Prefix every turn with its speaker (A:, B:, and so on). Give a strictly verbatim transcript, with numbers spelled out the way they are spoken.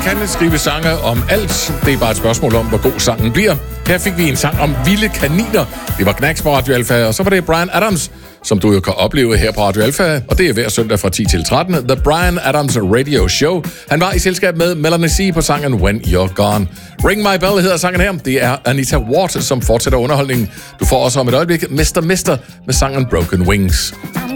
A: kan skrive sange om alt. Det er bare et spørgsmål om, hvor god sangen bliver. Her fik vi en sang om vilde kaniner. Det var Knacks på Radio Alpha, og så var det Bryan Adams, som du jo kan opleve her på Radio Alpha, og det er hver søndag fra ti til tretten. The Bryan Adams Radio Show. Han var i selskab med Melanie C. på sangen When You're Gone. Ring My Bell hedder sangen her. Det er Anita Ward, som fortsætter underholdningen. Du får også om et øjeblik mister mister med sangen Broken Wings.